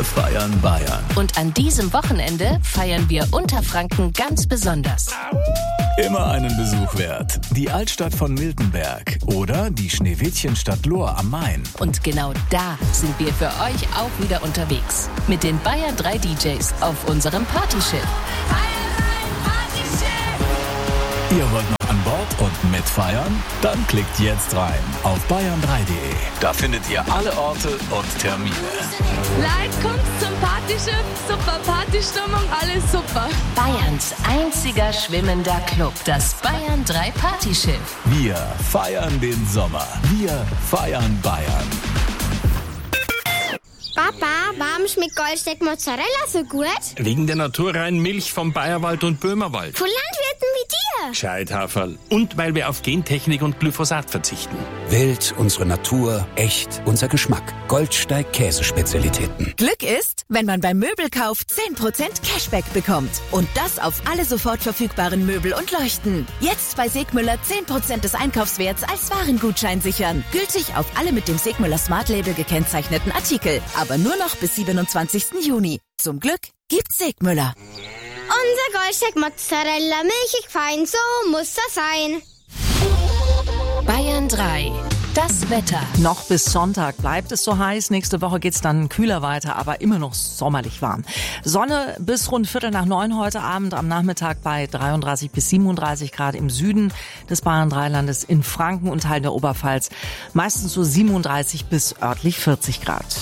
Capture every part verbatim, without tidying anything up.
feiern Bayern. Und an diesem Wochenende feiern wir Unterfranken ganz besonders. Immer einen Besuch wert. Die Altstadt von Miltenberg oder die Schneewittchenstadt Lohr am Main. Und genau da sind wir für euch auch wieder unterwegs. Mit den Bayern drei D Js auf unserem Partyschiff. Ihr wollt noch an Bord und mitfeiern? Dann klickt jetzt rein auf bayern drei punkt de. Da findet ihr alle Orte und Termine. Leute, kommt zum Partyschiff, super Partystimmung, alles super. Bayerns einziger schwimmender Club, das Bayern drei Partyschiff. Wir feiern den Sommer. Wir feiern Bayern. Papa, warum schmeckt Goldsteak Mozzarella so gut? Wegen der naturreinen Milch vom Bayerwald und Böhmerwald. Von Landwirten wie dir. Gescheithaferl. Und weil wir auf Gentechnik und Glyphosat verzichten. Wild, unsere Natur, echt, unser Geschmack. Goldsteig Käsespezialitäten. Glück ist, wenn man beim Möbelkauf zehn Prozent Cashback bekommt. Und das auf alle sofort verfügbaren Möbel und Leuchten. Jetzt bei Segmüller zehn Prozent des Einkaufswerts als Warengutschein sichern. Gültig auf alle mit dem Segmüller Smart Label gekennzeichneten Artikel. Aber nur noch bis siebenundzwanzigsten Juni. Zum Glück gibt's Segmüller. Unser Goldsteak Mozzarella, milchig fein, so muss das sein. Bayern drei. Das Wetter. Noch bis Sonntag bleibt es so heiß. Nächste Woche geht's dann kühler weiter, aber immer noch sommerlich warm. Sonne bis rund Viertel nach neun heute Abend, am Nachmittag bei dreiunddreißig bis siebenunddreißig Grad im Süden des Bayern-Dreilandes, in Franken und Teilen der Oberpfalz. Meistens so siebenunddreißig bis örtlich vierzig Grad.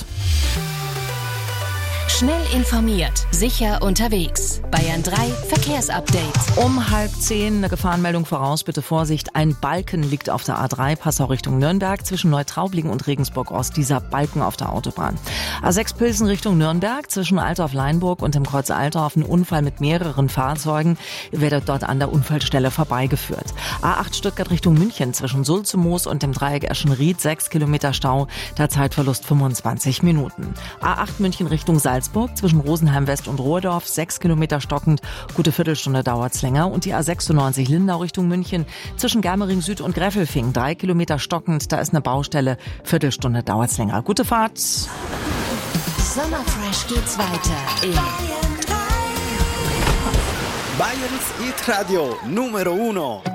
Schnell informiert, sicher unterwegs. Bayern drei Verkehrsupdate. Um halb zehn eine Gefahrenmeldung voraus, bitte Vorsicht. Ein Balken liegt auf der A drei, Passau Richtung Nürnberg, zwischen Neutraublingen und Regensburg-Ost. Dieser Balken auf der Autobahn. A sechs Pilsen Richtung Nürnberg, zwischen Altdorf-Leinburg und dem Kreuz Altdorf. Ein Unfall mit mehreren Fahrzeugen. Ihr werdet dort an der Unfallstelle vorbeigeführt. A acht Stuttgart Richtung München, zwischen Sulzemoos und dem Dreieck Eschenried, sechs Kilometer Stau. Der Zeitverlust fünfundzwanzig Minuten. A acht München Richtung Salzburg. Zwischen Rosenheim West und Rohrdorf, sechs Kilometer stockend, gute Viertelstunde dauert's länger. Und die A sechsundneunzig Lindau Richtung München, zwischen Germering Süd und Greffelfing, drei Kilometer stockend, da ist eine Baustelle, Viertelstunde dauert's länger. Gute Fahrt! Sommerfresh geht's weiter in Bayerns Hit Radio Numero Uno.